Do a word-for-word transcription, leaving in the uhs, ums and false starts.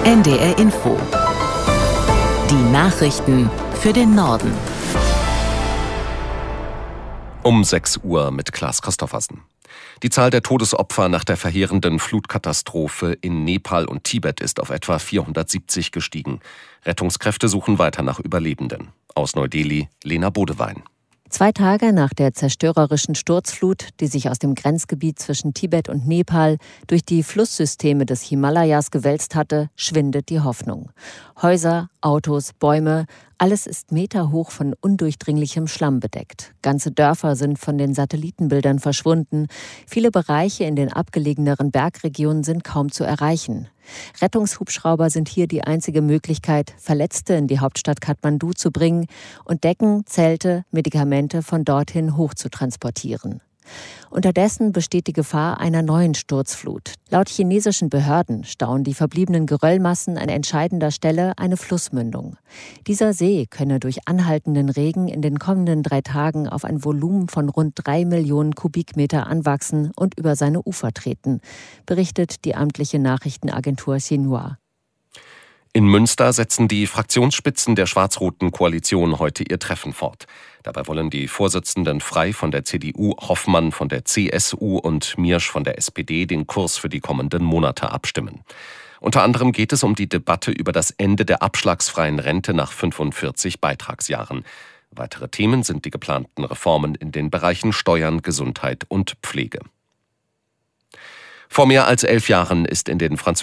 N D R Info. Die Nachrichten für den Norden. Um sechs Uhr mit Klaas Christoffersen. Die Zahl der Todesopfer nach der verheerenden Flutkatastrophe in Nepal und Tibet ist auf etwa vierhundertsiebzig gestiegen. Rettungskräfte suchen weiter nach Überlebenden. Aus Neu-Delhi, Lena Bodewein. Zwei Tage nach der zerstörerischen Sturzflut, die sich aus dem Grenzgebiet zwischen Tibet und Nepal durch die Flusssysteme des Himalayas gewälzt hatte, schwindet die Hoffnung. Häuser, Autos, Bäume, alles ist meterhoch von undurchdringlichem Schlamm bedeckt. Ganze Dörfer sind von den Satellitenbildern verschwunden. Viele Bereiche in den abgelegeneren Bergregionen sind kaum zu erreichen. Rettungshubschrauber sind hier die einzige Möglichkeit, Verletzte in die Hauptstadt Kathmandu zu bringen und Decken, Zelte, Medikamente von dorthin hoch zu transportieren. Unterdessen besteht die Gefahr einer neuen Sturzflut. Laut chinesischen Behörden stauen die verbliebenen Geröllmassen an entscheidender Stelle eine Flussmündung. Dieser See könne durch anhaltenden Regen in den kommenden drei Tagen auf ein Volumen von rund drei Millionen Kubikmeter anwachsen und über seine Ufer treten, berichtet die amtliche Nachrichtenagentur Xinhua. In Münster setzen die Fraktionsspitzen der schwarz-roten Koalition heute ihr Treffen fort. Dabei wollen die Vorsitzenden Frey von der C D U, Hoffmann von der C S U und Miersch von der S P D den Kurs für die kommenden Monate abstimmen. Unter anderem geht es um die Debatte über das Ende der abschlagsfreien Rente nach fünfundvierzig Beitragsjahren. Weitere Themen sind die geplanten Reformen in den Bereichen Steuern, Gesundheit und Pflege. Vor mehr als elf Jahren ist in den französischen